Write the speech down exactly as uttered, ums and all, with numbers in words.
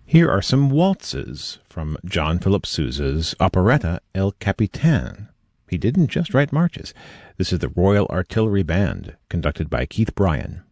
Here are some waltzes from John Philip Sousa's operetta El Capitan. He didn't just write marches. This is the Royal Artillery Band, conducted by Keith Bryan.